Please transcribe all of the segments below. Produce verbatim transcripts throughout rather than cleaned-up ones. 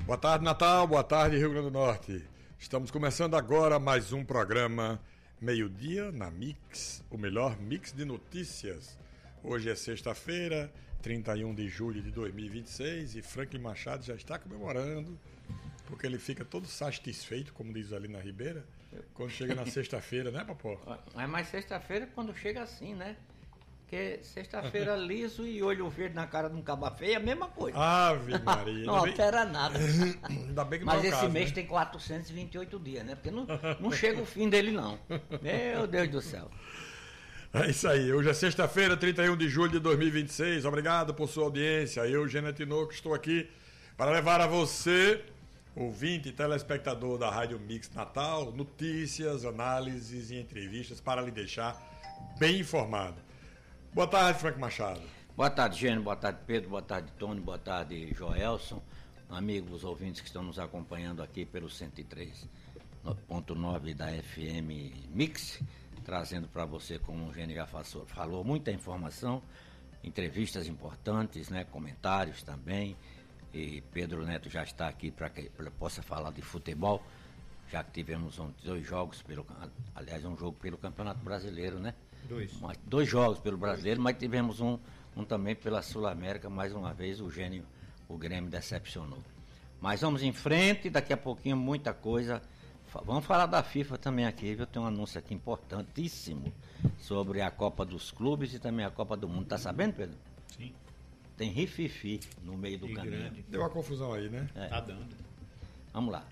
Boa tarde, Natal. Boa tarde, Rio Grande do Norte. Estamos começando agora mais um programa Meio-Dia na Mix, o melhor mix de notícias. Hoje é sexta-feira, trinta e um de julho de dois mil e vinte e seis, e Franklin Machado já está comemorando, porque ele fica todo satisfeito, como diz ali na Ribeira, quando chega na sexta-feira, né, Papô? É mais sexta-feira quando chega assim, né? Porque sexta-feira liso e olho verde na cara de um caba feio é a mesma coisa. Ave Maria. Não altera bem... nada. Ainda bem que Mas não é o esse caso, mês né? tem quatrocentos e vinte e oito dias, né? Porque não, não chega o fim dele, não. Meu Deus do céu. É isso aí. Hoje é sexta-feira, trinta e um de julho de dois mil e vinte e seis. Obrigado por sua audiência. Eu, Gênero Tinoco, estou aqui para levar a você, ouvinte e telespectador da Rádio Mix Natal, notícias, análises e entrevistas para lhe deixar bem informado. Boa tarde, Frank Machado. Boa tarde, Gênero. Boa tarde, Pedro. Boa tarde, Tony. Boa tarde, Joelson. Amigos ouvintes que estão nos acompanhando aqui pelo cento e três ponto nove da F M Mix, trazendo para você, como o Gênero já falou, muita informação, entrevistas importantes, né, comentários também. E Pedro Neto já está aqui para que ele possa falar de futebol, já que tivemos um, dois jogos, pelo, aliás, um jogo pelo Campeonato Brasileiro, né? Dois. Mas, dois jogos pelo Brasileiro, mas tivemos um, um também pela Sul-América. Mais uma vez o Gênio, o Grêmio decepcionou. Mas vamos em frente, daqui a pouquinho muita coisa. Vamos falar da FIFA também aqui, viu? Tem um anúncio aqui importantíssimo sobre a Copa dos Clubes e também a Copa do Mundo. Tá sabendo, Pedro? Sim. Tem rififi no meio do E caminho. grande. Deu uma confusão aí, né? É. Tá dando. Vamos lá.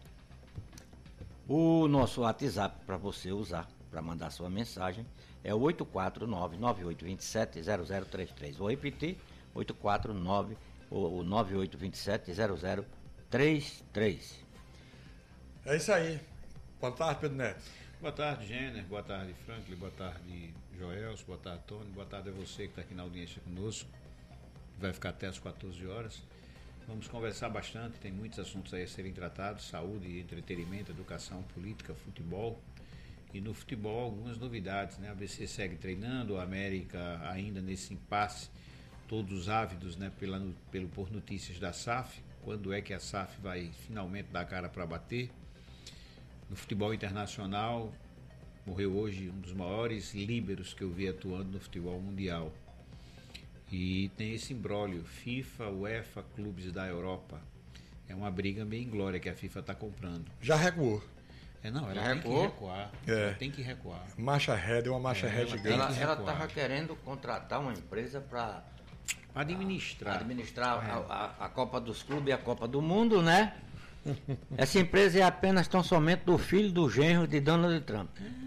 O nosso WhatsApp para você usar, para mandar sua mensagem, é o oito quatro nove, nove oito dois sete, zero zero três três. Vou repetir, oito quatro nove, o nove oito dois sete, zero zero três três. É isso aí. Boa tarde, Pedro Neto. Boa tarde, Gêner. Boa tarde, Franklin. Boa tarde, Joelson. Boa tarde, Tony. Boa tarde a você que está aqui na audiência conosco. Vai ficar até às quatorze horas. Vamos conversar bastante, tem muitos assuntos aí a serem tratados: saúde, entretenimento, educação, política, futebol. E no futebol algumas novidades, né? A A B C segue treinando, a América ainda nesse impasse, todos ávidos, né, pela, pelo por notícias da S A F. Quando é que a S A F vai finalmente dar a cara para bater? No futebol internacional, morreu hoje um dos maiores líberos que eu vi atuando no futebol mundial. E tem esse imbróglio, FIFA, UEFA, clubes da Europa. É uma briga meio inglória que a FIFA está comprando. Já recuou. É, não, ela Já tem recuou? que recuar. É. Ela tem que recuar. Marcha ré, deu uma marcha É, ré ela gigante. tem Ela que estava recuar. querendo contratar uma empresa para Administrar. administrar É. a, a, a Copa dos Clubes e a Copa do Mundo, né? Essa empresa é apenas tão somente do filho do genro de Donald Trump.